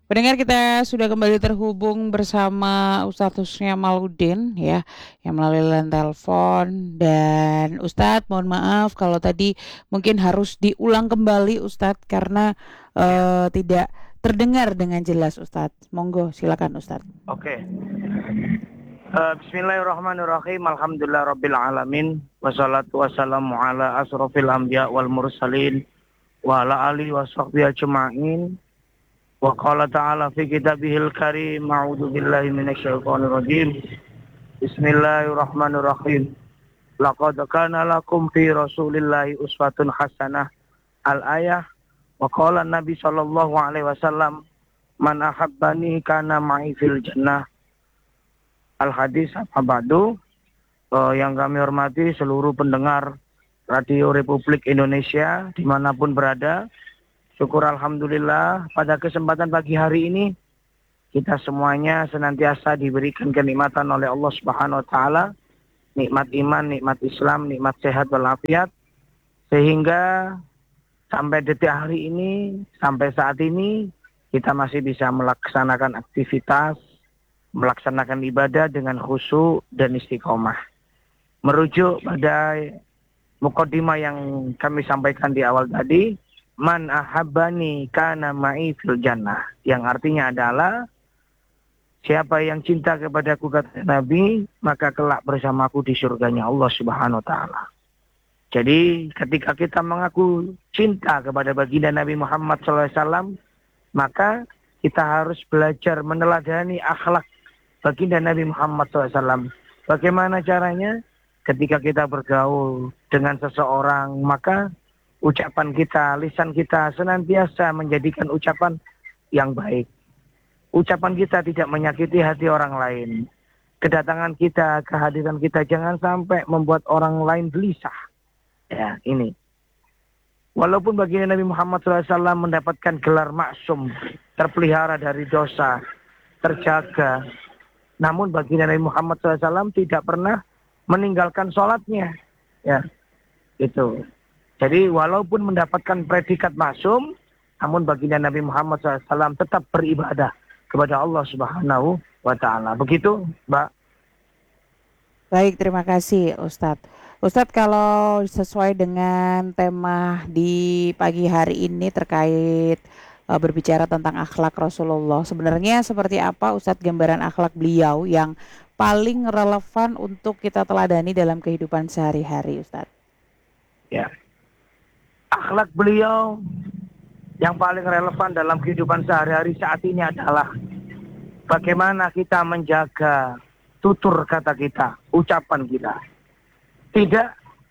Pendengar, kita sudah kembali terhubung bersama Ustadz Husni Maluddin ya, yang melalui line telepon. Dan Ustadz, mohon maaf kalau tadi mungkin harus diulang kembali Ustadz karena Ya, tidak terdengar dengan jelas Ustadz. Monggo silakan Ustadz. oke. Bismillahirrahmanirrahim. Alhamdulillah rabbil alamin. Wassalatu wassalamu ala asrofil anbiya wal mursalin wa ala alihi wa sahbihi ajma'in. Wa qala ta'ala fi kitabihil karim. A'udzu billahi minasyaitonir rajim. Bismillahirrahmanirrahim. Laqad kana lakum fi Rasulillahi uswatun hasanah. Al-ayah. Wa qala Nabi sallallahu alaihi wasallam, man ahabbani kana ma'i fil jannah. Al-Hadis Abadu, yang kami hormati seluruh pendengar Radio Republik Indonesia dimanapun berada. Syukur Alhamdulillah pada kesempatan pagi hari ini kita semuanya senantiasa diberikan kenikmatan oleh Allah Subhanahu Wa Taala, nikmat iman, nikmat Islam, nikmat sehat walafiat, sehingga sampai detik hari ini, sampai saat ini kita masih bisa melaksanakan aktivitas, melaksanakan ibadah dengan khusyuk dan istiqomah. Merujuk pada mukadimah yang kami sampaikan di awal tadi, man ahabbani kana ma'i fil jannah, yang artinya adalah siapa yang cinta kepadaku, kata Nabi, maka kelak bersamaku di surganya Allah Subhanahu wa taala. Jadi ketika kita mengaku cinta kepada baginda Nabi Muhammad SAW, maka kita harus belajar meneladani akhlak baginda Nabi Muhammad SAW. Bagaimana caranya? Ketika kita bergaul dengan seseorang, maka ucapan kita, lisan kita senantiasa menjadikan ucapan yang baik. Ucapan kita tidak menyakiti hati orang lain. Kedatangan kita, kehadiran kita jangan sampai membuat orang lain gelisah. Ya, ini. Walaupun baginda Nabi Muhammad SAW mendapatkan gelar maksum, terpelihara dari dosa, terjaga, namun baginda Nabi Muhammad SAW tidak pernah meninggalkan sholatnya. Ya, itu. Jadi walaupun mendapatkan predikat maksum, namun baginda Nabi Muhammad SAW tetap beribadah kepada Allah Subhanahu wa Ta'ala. Begitu, Mbak. Baik, terima kasih Ustadz. Ustadz, kalau sesuai dengan tema di pagi hari ini terkait berbicara tentang akhlak Rasulullah, sebenarnya seperti apa Ustadz gambaran akhlak beliau yang paling relevan untuk kita teladani dalam kehidupan sehari-hari Ustadz? Ya. Akhlak beliau yang paling relevan dalam kehidupan sehari-hari saat ini adalah bagaimana kita menjaga tutur kata kita, ucapan kita. Tidak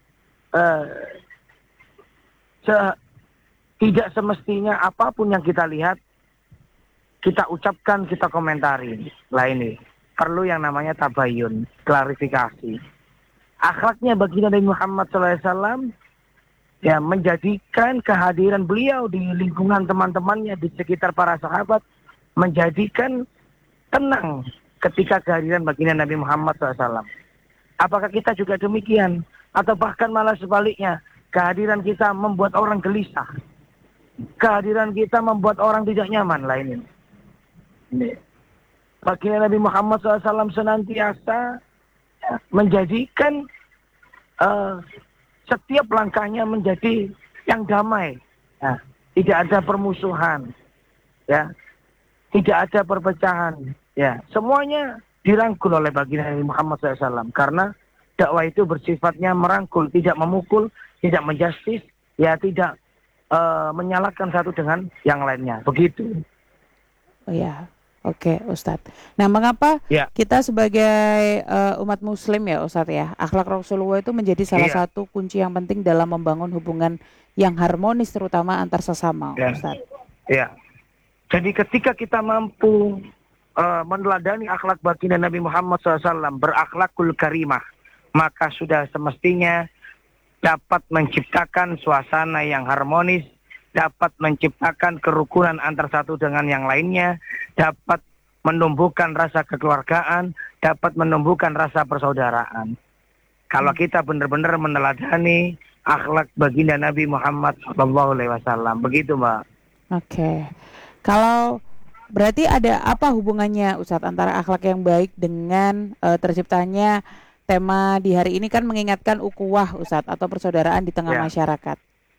tidak semestinya apapun yang kita lihat, kita ucapkan, kita komentari. Lah ini perlu yang namanya tabayun, klarifikasi. Akhlaknya baginda Nabi Muhammad SAW ya menjadikan kehadiran beliau di lingkungan teman-temannya, di sekitar para sahabat, menjadikan tenang ketika kehadiran baginda Nabi Muhammad SAW. Apakah kita juga demikian? Atau bahkan malah sebaliknya, kehadiran kita membuat orang gelisah, kehadiran kita membuat orang tidak nyaman lah ini. Baginda Nabi Muhammad SAW senantiasa menjadikan setiap langkahnya menjadi yang damai. Ya, tidak ada permusuhan, ya, tidak ada perpecahan. Ya, semuanya dirangkul oleh baginda Nabi Muhammad SAW. Karena dakwah itu bersifatnya merangkul, tidak memukul, tidak menjustis, ya tidak menyalahkan satu dengan yang lainnya. Begitu. Oh ya, oke Ustadz. Nah, mengapa Ya, kita sebagai umat Muslim ya Ustadz ya, akhlak Rasulullah itu menjadi salah iya, satu kunci yang penting dalam membangun hubungan yang harmonis terutama antar sesama ya, Ustadz. ya. Jadi ketika kita mampu meneladani akhlak baginda Nabi Muhammad SAW, berakhlakul karimah, maka sudah semestinya dapat menciptakan suasana yang harmonis, dapat menciptakan kerukunan antar satu dengan yang lainnya, dapat menumbuhkan rasa kekeluargaan, dapat menumbuhkan rasa persaudaraan. Kalau Hmm, kita benar-benar meneladani akhlak baginda Nabi Muhammad SAW, begitu Mbak. oke. Kalau Berarti ada apa hubungannya Ustadz antara akhlak yang baik dengan terciptanya tema di hari ini kan mengingatkan ukhuwah Ustadz atau persaudaraan di tengah Ya, masyarakat.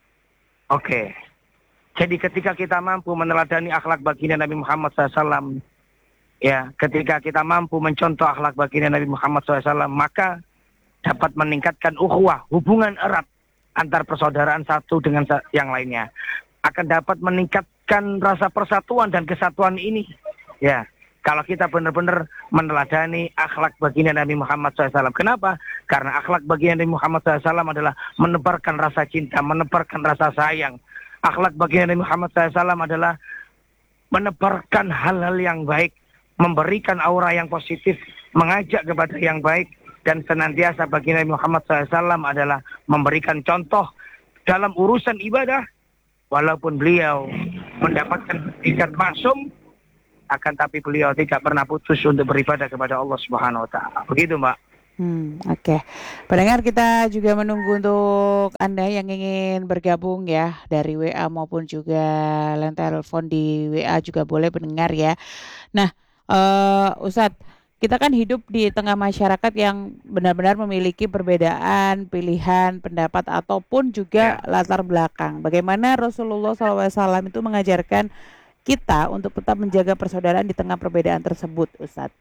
oke. Jadi ketika kita mampu meneladani akhlak baginda Nabi Muhammad SAW, ya, ketika kita mampu mencontoh akhlak baginda Nabi Muhammad SAW, maka dapat meningkatkan ukhuwah, hubungan erat antar persaudaraan satu dengan yang lainnya. Akan dapat meningkatkan rasa persatuan dan kesatuan ini. Ya, kalau kita benar-benar meneladani akhlak baginda Nabi Muhammad SAW. Kenapa? Karena akhlak baginda Nabi Muhammad SAW adalah menebarkan rasa cinta, menebarkan rasa sayang. Akhlak baginda Nabi Muhammad SAW adalah menebarkan hal-hal yang baik, memberikan aura yang positif, mengajak kepada yang baik, dan senantiasa baginda Nabi Muhammad SAW adalah memberikan contoh dalam urusan ibadah, walaupun beliau mendapatkan tingkat maksum, akan tapi beliau tidak pernah putus untuk beribadah kepada Allah Subhanahu wa taala. Begitu, Mbak. Oke. Pendengar, kita juga menunggu untuk Anda yang ingin bergabung ya dari WA maupun juga line telepon di WA juga boleh pendengar ya. Nah, Ustadz, kita kan hidup di tengah masyarakat yang benar-benar memiliki perbedaan pilihan, pendapat ataupun juga Ya, latar belakang. Bagaimana Rasulullah SAW itu mengajarkan kita untuk tetap menjaga persaudaraan di tengah perbedaan tersebut, Ustadz?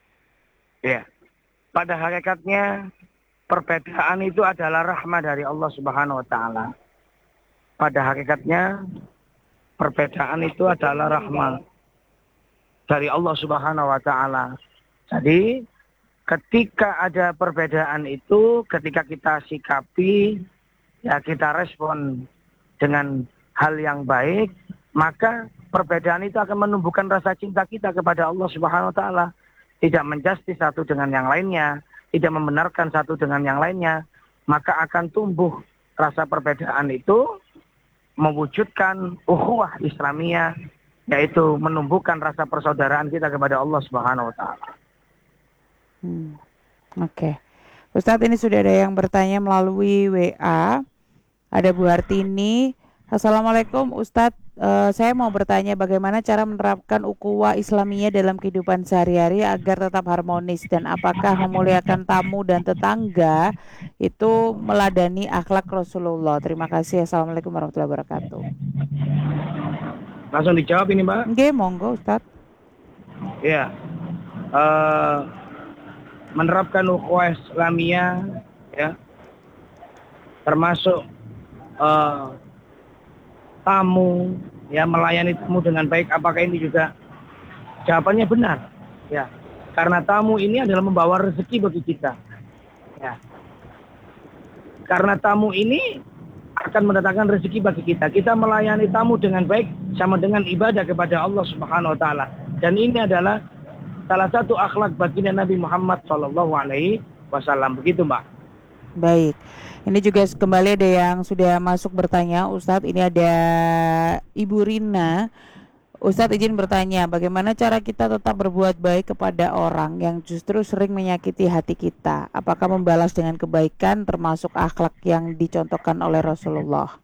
ya. Pada hakikatnya perbedaan itu adalah rahmat dari Allah Subhanahu wa taala. Pada hakikatnya perbedaan itu adalah rahmat dari Allah Subhanahu wa taala. Jadi ketika ada perbedaan itu, ketika kita sikapi, ya kita respon dengan hal yang baik, maka perbedaan itu akan menumbuhkan rasa cinta kita kepada Allah Subhanahu wa taala. Tidak menjustis satu dengan yang lainnya, tidak membenarkan satu dengan yang lainnya, maka akan tumbuh rasa perbedaan itu mewujudkan ukhuwah Islamiyah, yaitu menumbuhkan rasa persaudaraan kita kepada Allah Subhanahu wa taala. Oke. Ustadz, ini sudah ada yang bertanya melalui WA. Ada Bu Hartini. Assalamualaikum Ustadz. Saya mau bertanya bagaimana cara menerapkan ukhuwah Islamiyah dalam kehidupan sehari-hari agar tetap harmonis, dan apakah memuliakan tamu dan tetangga itu meladani akhlak Rasulullah. Terima kasih. Assalamualaikum warahmatullahi wabarakatuh. Langsung dijawab ini, Mbak. Oke, monggo Ustadz. Ya, menerapkan ukhuwah Islamiyah, ya, termasuk tamu, ya, melayani tamu dengan baik. Apakah ini juga? Jawabannya benar, ya, karena tamu ini adalah membawa rezeki bagi kita, ya, karena tamu ini akan mendatangkan rezeki bagi kita. Kita melayani tamu dengan baik sama dengan ibadah kepada Allah Subhanahu wa taala. Dan ini adalah salah satu akhlak baginda Nabi Muhammad Shallallahu alaihi wasallam. Begitu, Mbak. Baik. Ini juga kembali ada yang sudah masuk bertanya, Ustadz. Ini ada Ibu Rina. Ustadz izin bertanya, bagaimana cara kita tetap berbuat baik kepada orang yang justru sering menyakiti hati kita? Apakah membalas dengan kebaikan termasuk akhlak yang dicontohkan oleh Rasulullah?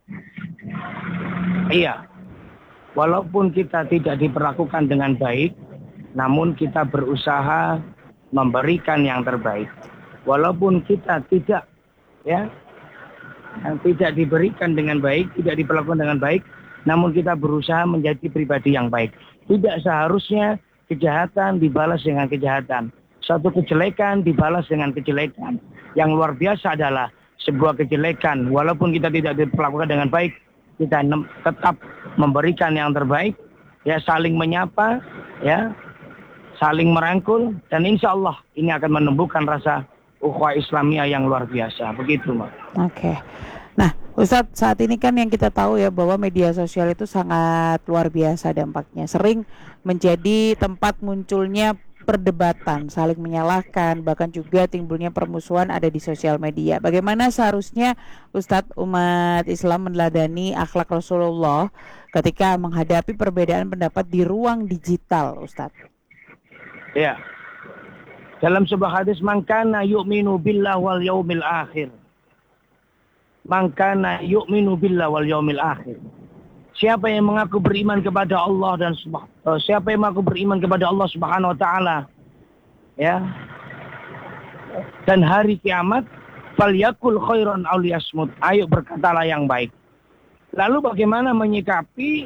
Iya. Walaupun kita tidak diperlakukan dengan baik, namun kita berusaha memberikan yang terbaik. Walaupun kita tidak, ya, tidak diberikan dengan baik, tidak diperlakukan dengan baik, namun kita berusaha menjadi pribadi yang baik. Tidak seharusnya kejahatan dibalas dengan kejahatan. Suatu kejelekan dibalas dengan kejelekan. Yang luar biasa adalah sebuah kejelekan, walaupun kita tidak diperlakukan dengan baik, kita tetap memberikan yang terbaik, ya, saling menyapa, ya, saling merangkul, dan insya Allah ini akan menumbuhkan rasa ukhuwah Islamiyah yang luar biasa. Begitu, Mbak. Oke. Nah, Ustadz, saat ini kan yang kita tahu ya bahwa media sosial itu sangat luar biasa dampaknya. Sering menjadi tempat munculnya perdebatan, saling menyalahkan, bahkan juga timbulnya permusuhan ada di sosial media. Bagaimana seharusnya Ustadz umat Islam meneladani akhlak Rasulullah ketika menghadapi perbedaan pendapat di ruang digital, Ustadz? Ya. Dalam sebuah hadis, man kana yu'minu billah wal yaumil akhir. Man kana yu'minu billah wal yaumil akhir. Siapa yang mengaku beriman kepada Allah siapa yang mengaku beriman kepada Allah Subhanahu wa taala, ya, dan hari kiamat, falyakul khairan aw liyasmut. Ayo berkatalah yang baik. Lalu bagaimana menyikapi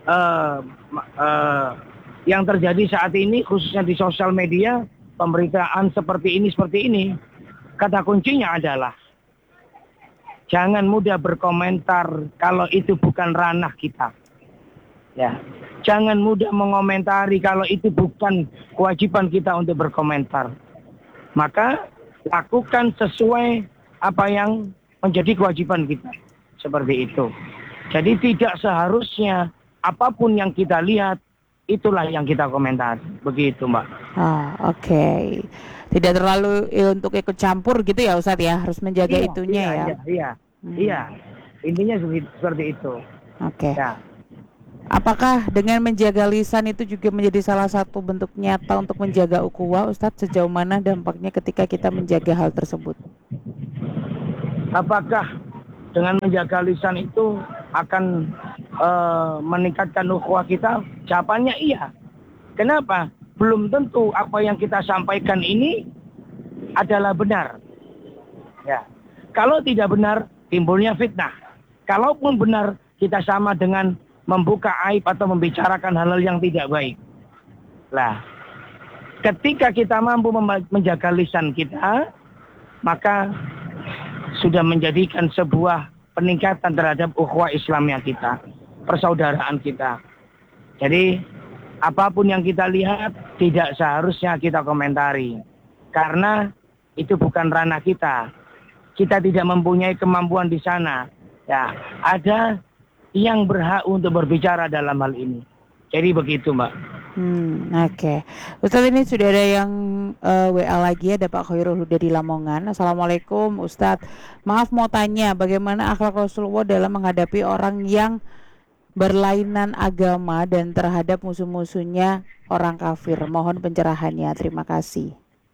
yang terjadi saat ini khususnya di sosial media, pemberitaan seperti ini? Kata kuncinya adalah jangan mudah berkomentar kalau itu bukan ranah kita. Ya, jangan mudah mengomentari kalau itu bukan kewajiban kita untuk berkomentar. Maka lakukan sesuai apa yang menjadi kewajiban kita. Seperti itu. Jadi tidak seharusnya apapun yang kita lihat itulah yang kita komentari. Begitu, Mbak. Oke. Tidak terlalu untuk ikut campur gitu ya Ustadz ya, harus menjaga itunya ya. Iya. Intinya seperti itu. Oke. Ya. Apakah dengan menjaga lisan itu juga menjadi salah satu bentuk nyata untuk menjaga ukhuwah Ustadz? Sejauh mana dampaknya ketika kita menjaga hal tersebut? Apakah dengan menjaga lisan itu akan meningkatkan ukhuwah kita? Jawabannya iya. Kenapa? Belum tentu apa yang kita sampaikan ini adalah benar. Ya. Kalau tidak benar, timbulnya fitnah. Kalaupun benar, kita sama dengan membuka aib atau membicarakan hal-hal yang tidak baik. Lah, ketika kita mampu menjaga lisan kita, maka sudah menjadikan sebuah peningkatan terhadap ukhuwah Islamnya kita, persaudaraan kita. Jadi, apapun yang kita lihat tidak seharusnya kita komentari. Karena itu bukan ranah kita. Kita tidak mempunyai kemampuan di sana. Ya, ada yang berhak untuk berbicara dalam hal ini. Jadi begitu, Mbak. Oke. Ustadz, ini sudah ada yang WA lagi, ada Pak Khairul Huda di Lamongan. Assalamualaikum Ustadz. Maaf mau tanya, bagaimana akhlak Rasulullah dalam menghadapi orang yang berlainan agama dan terhadap musuh-musuhnya orang kafir? Mohon pencerahannya. Terima kasih.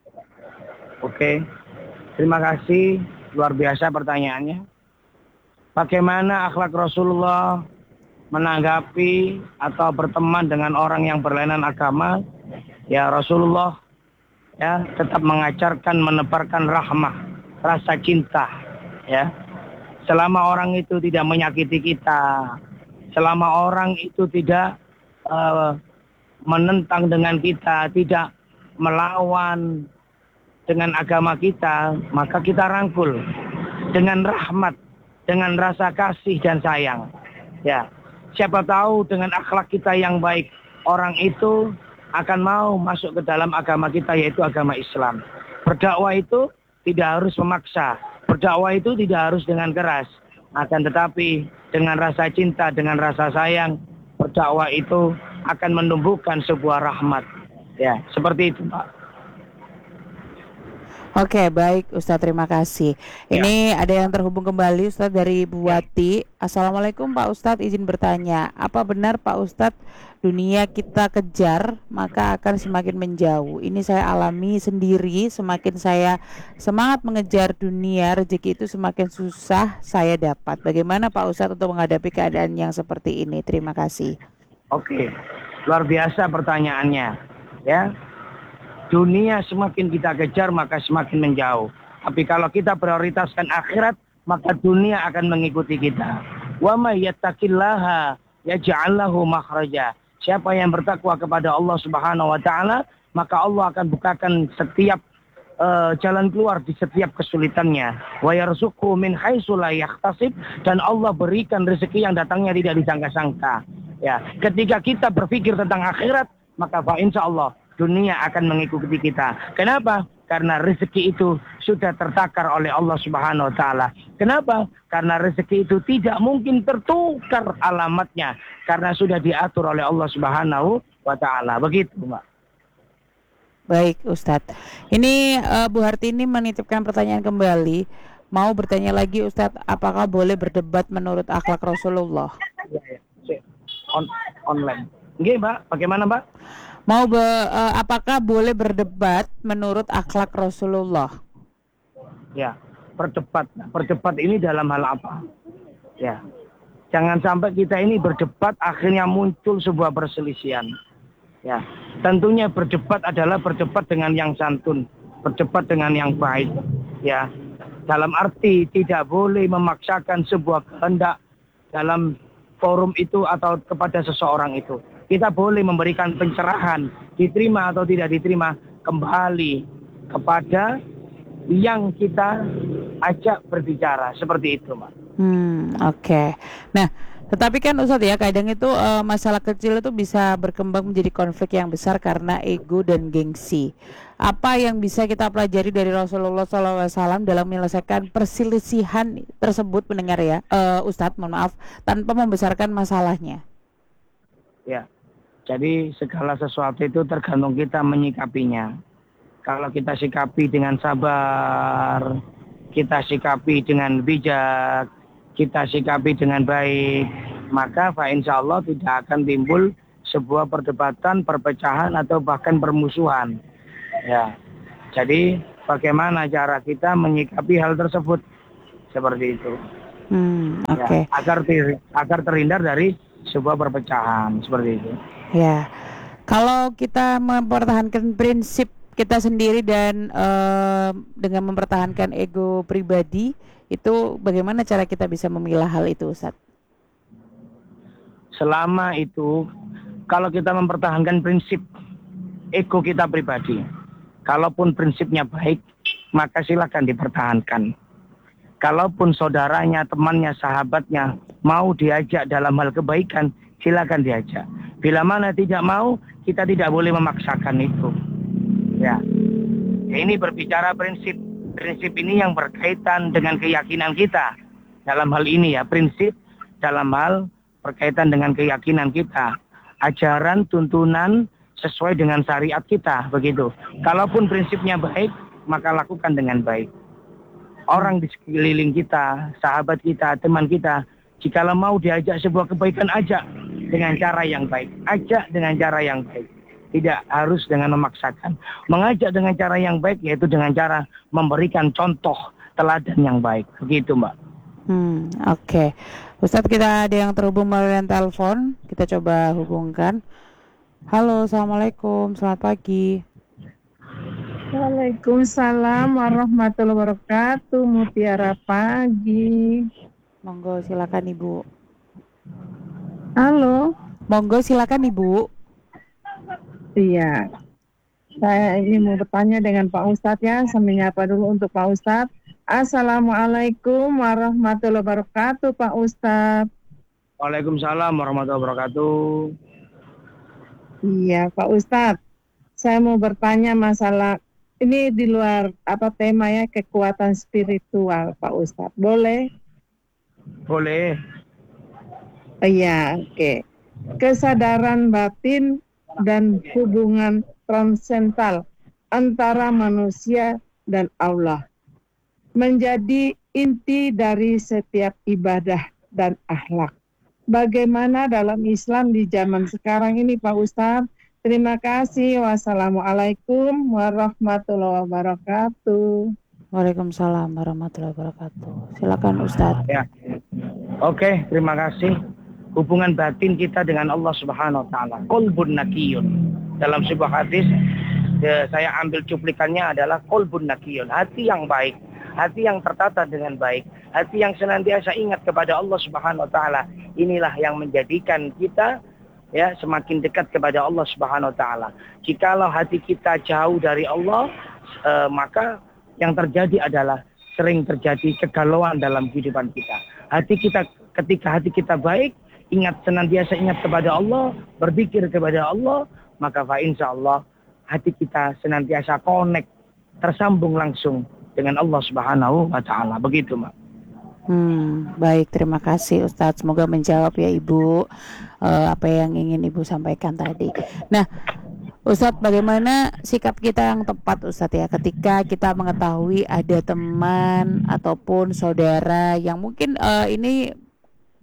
Oke. Terima kasih. Luar biasa pertanyaannya. Bagaimana akhlak Rasulullah menanggapi atau berteman dengan orang yang berlainan agama? Ya, Rasulullah ya tetap mengajarkan menebarkan rahmah, rasa cinta, ya. Selama orang itu tidak menyakiti kita, selama orang itu tidak menentang dengan kita, tidak melawan dengan agama kita, maka kita rangkul dengan rahmat, dengan rasa kasih dan sayang. Ya, siapa tahu dengan akhlak kita yang baik, orang itu akan mau masuk ke dalam agama kita, yaitu agama Islam. Berdakwah itu tidak harus memaksa, berdakwah itu tidak harus dengan keras, akan tetapi dengan rasa cinta, dengan rasa sayang, berdakwah itu akan menumbuhkan sebuah rahmat. Ya, seperti itu, Pak. Oke, baik Ustadz, terima kasih. Ini ada yang terhubung kembali Ustadz dari Bu Wati. Assalamualaikum Pak Ustadz, izin bertanya, apa benar Pak Ustadz dunia kita kejar maka akan semakin menjauh? Ini saya alami sendiri, semakin saya semangat mengejar dunia, rezeki itu semakin susah saya dapat. Bagaimana Pak Ustadz untuk menghadapi keadaan yang seperti ini? Terima kasih. Oke, luar biasa pertanyaannya, ya. Dunia semakin kita kejar maka semakin menjauh. Tapi kalau kita prioritaskan akhirat, maka dunia akan mengikuti kita. Wa may yattaqillaha yaj'al lahu makhraja. Siapa yang bertakwa kepada Allah Subhanahu wa taala, maka Allah akan bukakan setiap jalan keluar di setiap kesulitannya. Wa yarzuqhu min haitsu la yahtasib, dan Allah berikan rezeki yang datangnya tidak disangka-sangka. Ya, ketika kita berpikir tentang akhirat, maka insyaallah dunia akan mengikuti kita. Kenapa? Karena rezeki itu sudah tertakar oleh Allah Subhanahu wa taala. Kenapa? Karena rezeki itu tidak mungkin tertukar alamatnya, karena sudah diatur oleh Allah Subhanahu wa taala. Begitu, Mbak. Baik, Ustadz. Ini Bu Hartini menitipkan pertanyaan kembali. Mau bertanya lagi, Ustadz, apakah boleh berdebat menurut akhlak Rasulullah? Online. Nggih, Mbak. Bagaimana, Mbak? Apakah boleh berdebat menurut akhlak Rasulullah? Ya, berdebat. Berdebat ini dalam hal apa? Ya. Jangan sampai kita ini berdebat akhirnya muncul sebuah perselisihan. Ya, tentunya berdebat adalah berdebat dengan yang santun, berdebat dengan yang baik. Ya, dalam arti tidak boleh memaksakan sebuah kehendak dalam forum itu atau kepada seseorang itu. Kita boleh memberikan pencerahan, diterima atau tidak diterima, kembali kepada yang kita ajak berbicara. Seperti itu, Mbak. Oke. Nah, tetapi kan Ustadz ya, kadang itu masalah kecil itu bisa berkembang menjadi konflik yang besar karena ego dan gengsi. Apa yang bisa kita pelajari dari Rasulullah SAW dalam menyelesaikan perselisihan tersebut, mendengar ya, Ustadz, mohon maaf, tanpa membesarkan masalahnya? Ya, jadi segala sesuatu itu tergantung kita menyikapinya. Kalau kita sikapi dengan sabar, kita sikapi dengan bijak, kita sikapi dengan baik, maka insya Allah tidak akan timbul sebuah perdebatan, perpecahan, atau bahkan permusuhan. Ya, jadi bagaimana cara kita menyikapi hal tersebut? Seperti itu. Oke. Ya, agar terhindar dari sebuah perpecahan, seperti itu. Ya, kalau kita mempertahankan prinsip kita sendiri dan dengan mempertahankan ego pribadi, itu bagaimana cara kita bisa memilah hal itu, Ustadz? Selama itu, kalau kita mempertahankan prinsip ego kita pribadi, kalaupun prinsipnya baik, maka silakan dipertahankan. Kalaupun saudaranya, temannya, sahabatnya mau diajak dalam hal kebaikan, silakan diajak. Bila mana tidak mau, kita tidak boleh memaksakan itu. Ya, ini berbicara prinsip. Prinsip ini yang berkaitan dengan keyakinan kita. Dalam hal ini ya, prinsip dalam hal berkaitan dengan keyakinan kita. Ajaran, tuntunan sesuai dengan syariat kita, begitu. Kalaupun prinsipnya baik, maka lakukan dengan baik. Orang di sekeliling kita, sahabat kita, teman kita, jikalau mau diajak sebuah kebaikan, ajak dengan cara yang baik. Ajak dengan cara yang baik. Tidak harus dengan memaksakan. Mengajak dengan cara yang baik, yaitu dengan cara memberikan contoh teladan yang baik. Begitu, Mbak. Oke. Ustadz, kita ada yang terhubung melalui telepon. Kita coba hubungkan. Halo, Assalamualaikum. Selamat pagi. Waalaikumsalam warahmatullahi wabarakatuh. Mutiara pagi. Monggo silakan Ibu. Halo. Monggo silakan Ibu. Iya. Saya ini mau bertanya dengan Pak Ustadz ya. Sambil nyapa dulu untuk Pak Ustadz. Assalamualaikum warahmatullahi wabarakatuh, Pak Ustadz. Waalaikumsalam warahmatullahi wabarakatuh. Iya, Pak Ustadz. Saya mau bertanya masalah ini di luar tema ya, kekuatan spiritual, Pak Ustadz. Boleh? Boleh. Iya, oke. Kesadaran batin dan hubungan transendental antara manusia dan Allah menjadi inti dari setiap ibadah dan akhlak. Bagaimana dalam Islam di zaman sekarang ini, Pak Ustadz? Terima kasih. Wassalamualaikum warahmatullahi wabarakatuh. Waalaikumsalam warahmatullahi wabarakatuh. Silakan Ustadz. Ya. Oke, terima kasih. Hubungan batin kita dengan Allah Subhanahu wa taala, qalbun naqiyun. Dalam sebuah hadis saya ambil cuplikannya adalah qalbun naqiyun, hati yang baik, hati yang tertata dengan baik, hati yang senantiasa ingat kepada Allah Subhanahu wa taala. Inilah yang menjadikan kita ya semakin dekat kepada Allah Subhanahu wa taala. Jikalau hati kita jauh dari Allah, maka yang terjadi adalah sering terjadi kegalauan dalam kehidupan kita. Ketika hati kita baik, senantiasa ingat kepada Allah, berzikir kepada Allah, maka insyaallah hati kita senantiasa connect, tersambung langsung dengan Allah Subhanahu wa taala. Begitu, Mbak. Baik, terima kasih Ustadz. Semoga menjawab ya Ibu apa yang ingin Ibu sampaikan tadi. Nah, Ustadz, bagaimana sikap kita yang tepat Ustadz ya ketika kita mengetahui ada teman ataupun saudara yang mungkin ini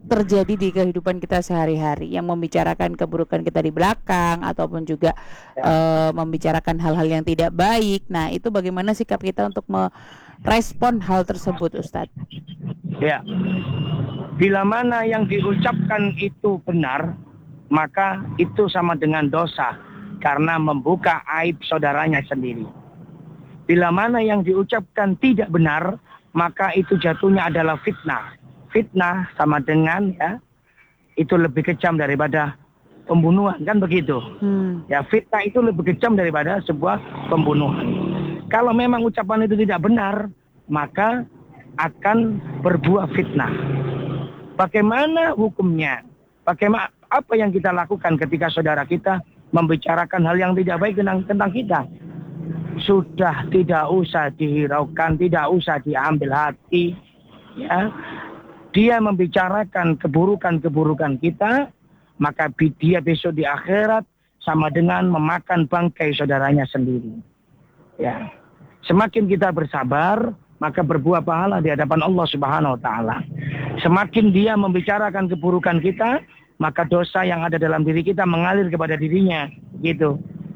terjadi di kehidupan kita sehari-hari, yang membicarakan keburukan kita di belakang ataupun juga membicarakan hal-hal yang tidak baik. Nah, itu bagaimana sikap kita untuk merespon hal tersebut, Ustadz? Ya, bila mana yang diucapkan itu benar, maka itu sama dengan dosa karena membuka aib saudaranya sendiri. Bila mana yang diucapkan tidak benar, maka itu jatuhnya adalah fitnah. Fitnah sama dengan itu lebih kejam daripada pembunuhan, kan begitu? Ya, fitnah itu lebih kejam daripada sebuah pembunuhan. Kalau memang ucapan itu tidak benar, maka akan berbuah fitnah. Bagaimana hukumnya? Bagaimana apa yang kita lakukan ketika saudara kita membicarakan hal yang tidak baik tentang kita? Sudah tidak usah dihiraukan, tidak usah diambil hati, ya. Dia membicarakan keburukan-keburukan kita, maka dia besok di akhirat sama dengan memakan bangkai saudaranya sendiri. Ya. Semakin kita bersabar, maka berbuah pahala di hadapan Allah Subhanahu wa taala. Semakin dia membicarakan keburukan kita, maka dosa yang ada dalam diri kita mengalir kepada dirinya, gitu.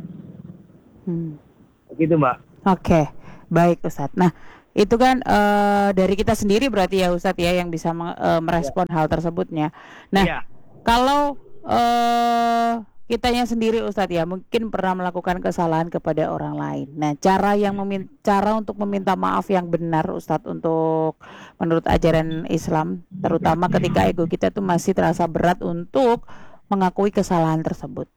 Begitu, Mbak. Oke, baik Ustadz. Nah, itu kan dari kita sendiri berarti ya Ustadz ya yang bisa merespon hal tersebutnya. Nah, kalau kitanya sendiri Ustadz ya mungkin pernah melakukan kesalahan kepada orang lain. Nah, cara untuk meminta maaf yang benar Ustadz untuk menurut ajaran Islam, terutama ketika ego kita tuh masih terasa berat untuk mengakui kesalahan tersebut.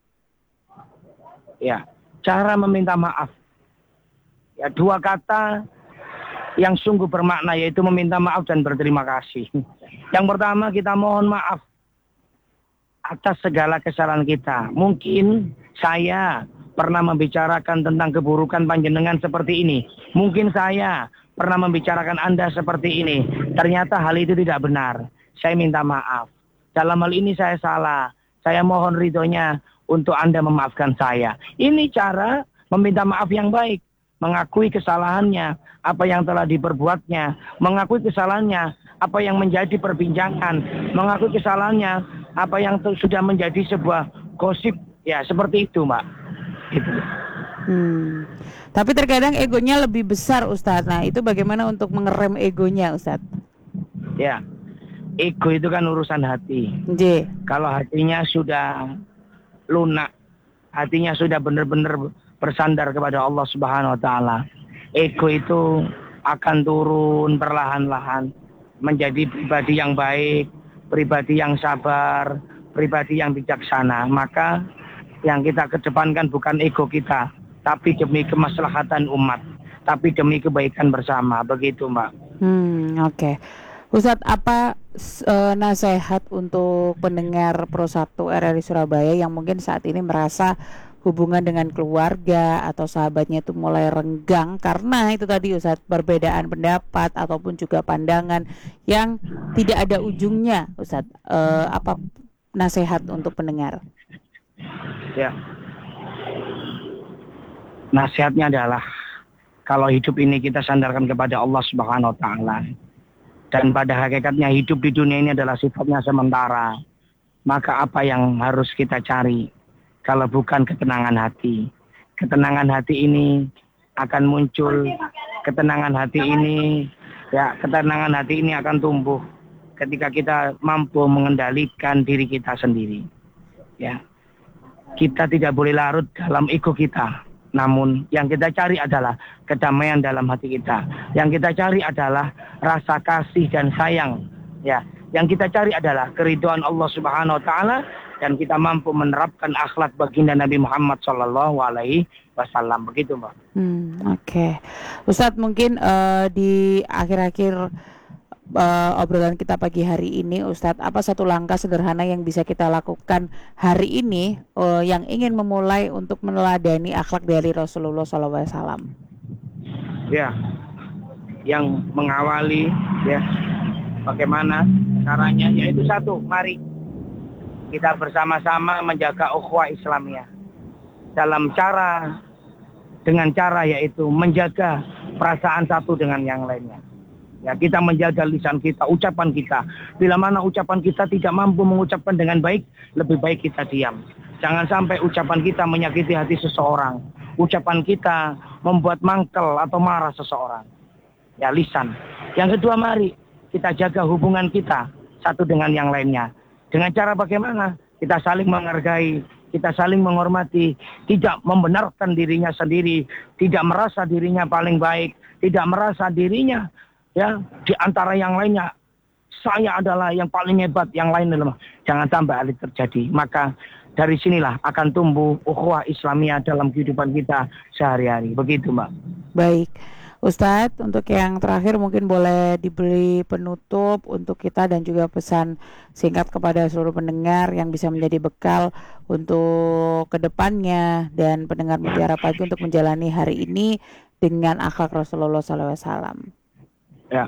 Ya, cara meminta maaf. Ya, dua kata yang sungguh bermakna, yaitu meminta maaf dan berterima kasih. Yang pertama, kita mohon maaf atas segala kesalahan kita. Mungkin saya pernah membicarakan tentang keburukan panjenengan seperti ini. Mungkin saya pernah membicarakan Anda seperti ini. Ternyata hal itu tidak benar. Saya minta maaf. Dalam hal ini saya salah. Saya mohon ridhonya untuk Anda memaafkan saya. Ini cara meminta maaf yang baik. Mengakui kesalahannya, apa yang telah diperbuatnya. Mengakui kesalahannya, apa yang menjadi perbincangan. Mengakui kesalahannya, apa yang sudah menjadi sebuah gosip. Ya, seperti itu, Mbak. Gitu. Tapi terkadang egonya lebih besar, Ustadz. Nah, itu bagaimana untuk mengerem egonya, Ustadz? Ya, ego itu kan urusan hati. Kalau hatinya sudah lunak, hatinya sudah benar-benar bersandar kepada Allah Subhanahu wa taala, ego itu akan turun perlahan-lahan menjadi pribadi yang baik, pribadi yang sabar, pribadi yang bijaksana. Maka yang kita kedepankan bukan ego kita, tapi demi kemaslahatan umat, tapi demi kebaikan bersama. Begitu, Mbak. Oke. Ustadz, apa nasihat untuk pendengar Pro 1 RRI Surabaya yang mungkin saat ini merasa hubungan dengan keluarga atau sahabatnya itu mulai renggang karena itu tadi Ustadz, perbedaan pendapat ataupun juga pandangan yang tidak ada ujungnya, Ustadz? Apa nasihat untuk pendengar? Ya, nasihatnya adalah kalau hidup ini kita sandarkan kepada Allah Subhanahu wa taala, dan pada hakikatnya hidup di dunia ini adalah sifatnya sementara, maka apa yang harus kita cari kalau bukan ketenangan hati? Ketenangan hati ini akan muncul, ketenangan hati ini akan tumbuh ketika kita mampu mengendalikan diri kita sendiri. Ya, kita tidak boleh larut dalam ego kita. Namun yang kita cari adalah kedamaian dalam hati kita. Yang kita cari adalah rasa kasih dan sayang. Ya, yang kita cari adalah keridhaan Allah Subhanahu wa taala, dan kita mampu menerapkan akhlak baginda Nabi Muhammad Shallallahu Alaihi Wasallam. Begitu, Mbak. Oke. Ustadz, mungkin di akhir-akhir obrolan kita pagi hari ini, Ustadz, apa satu langkah sederhana yang bisa kita lakukan hari ini yang ingin memulai untuk meneladani akhlak dari Rasulullah SAW? Ya, yang mengawali, ya, bagaimana caranya? Yaitu satu, mari kita bersama-sama menjaga ukhuwah Islamiyah dengan cara yaitu menjaga perasaan satu dengan yang lainnya. Ya, kita menjaga lisan kita, ucapan kita. Bila mana ucapan kita tidak mampu mengucapkan dengan baik, lebih baik kita diam. Jangan sampai ucapan kita menyakiti hati seseorang. Ucapan kita membuat mangkel atau marah seseorang. Ya, lisan. Yang kedua, mari kita jaga hubungan kita satu dengan yang lainnya. Dengan cara bagaimana? Kita saling menghargai, kita saling menghormati, tidak membenarkan dirinya sendiri, tidak merasa dirinya paling baik, tidak merasa dirinya ya di antara yang lainnya saya adalah yang paling hebat, yang lain lemah. Jangan sampai hal itu terjadi. Maka dari sinilah akan tumbuh ukhuwah Islamiyah dalam kehidupan kita sehari-hari. Begitu, Mbak. Baik, Ustadz, untuk yang terakhir mungkin boleh diberi penutup untuk kita dan juga pesan singkat kepada seluruh pendengar yang bisa menjadi bekal untuk kedepannya dan pendengar Mutiara Pagi untuk menjalani hari ini dengan akhlak Rasulullah SAW. Ya,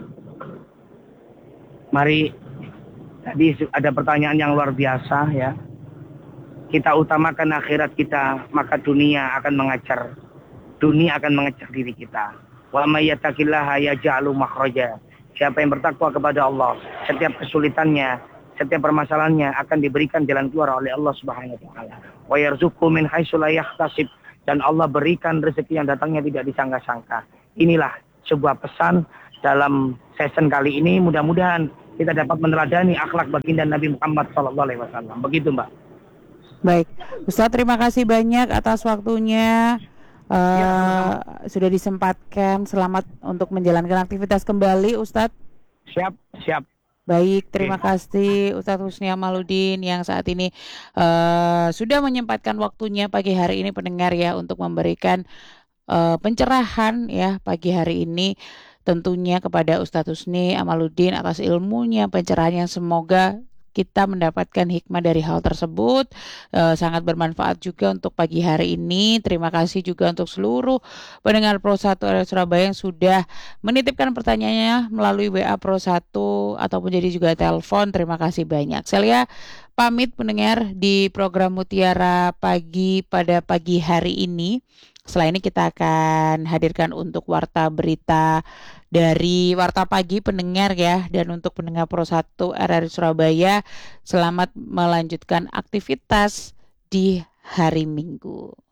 mari, tadi ada pertanyaan yang luar biasa ya. Kita utamakan akhirat kita, maka dunia akan mengajar. Dunia akan mengejar diri kita. Wa may yattaqillaha yaj'alu makhraja. Siapa yang bertakwa kepada Allah, setiap kesulitannya, setiap permasalahannya akan diberikan jalan keluar oleh Allah Subhanahu wa taala. Wa yarzuqhu min haitsu la yahtasib, dan Allah berikan rezeki yang datangnya tidak disangka-sangka. Inilah sebuah pesan dalam session kali ini. Mudah-mudahan kita dapat meneladani akhlak baginda Nabi Muhammad SAW. Begitu, Mbak. Baik, Ustadz, terima kasih banyak atas waktunya. Sudah disempatkan. Selamat untuk menjalankan aktivitas kembali, Ustadz. Siap. Baik, terima kasih Ustadz Husni Amaludin yang saat ini sudah menyempatkan waktunya pagi hari ini pendengar ya untuk memberikan pencerahan ya pagi hari ini tentunya kepada Ustadz Husni Amaludin atas ilmunya, pencerahannya. Semoga kita mendapatkan hikmah dari hal tersebut, sangat bermanfaat juga untuk pagi hari ini. Terima kasih juga untuk seluruh pendengar Pro 1 area Surabaya yang sudah menitipkan pertanyaannya melalui WA Pro 1 ataupun jadi juga telepon. Terima kasih banyak. Saya pamit pendengar di program Mutiara Pagi pada pagi hari ini. Setelah ini kita akan hadirkan untuk warta berita dari Warta Pagi pendengar ya. Dan untuk pendengar Pro 1 RRI Surabaya, selamat melanjutkan aktivitas di hari Minggu.